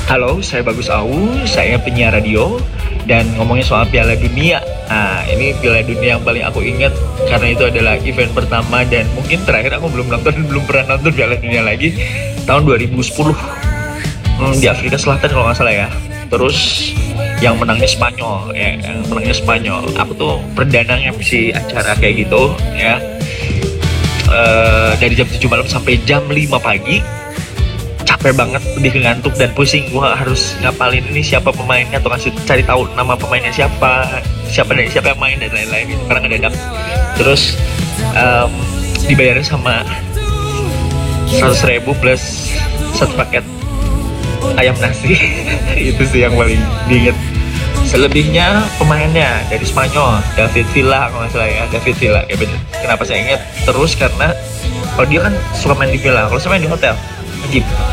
Halo, saya Bagus Au, saya penyiar radio dan ngomongin soal Piala Dunia. Nah, ini Piala Dunia yang paling aku ingat karena itu adalah event pertama dan mungkin terakhir aku belum pernah nonton Piala Dunia lagi tahun 2010 di Afrika Selatan kalau nggak salah ya. Terus yang menangnya Spanyol, ya, yang menangnya Spanyol. Aku tuh perdana MC acara kayak gitu, ya. Dari jam 7 malam sampai jam 5 pagi. Capek banget, lebih ngantuk dan pusing. Gua harus ngapalin ini siapa pemainnya atau cari tahu nama pemainnya siapa yang main dan lain-lain gitu karena ngedadak. Terus dibayarin sama 100.000 plus satu paket ayam nasi. Itu sih yang paling diinget. Selebihnya pemainnya dari Spanyol, David Villa kalau nggak salah ya, David Villa. Ya bener. Kenapa saya ingat terus karena kalau dia kan suka main di Villa, kalau saya main di hotel, Ajib.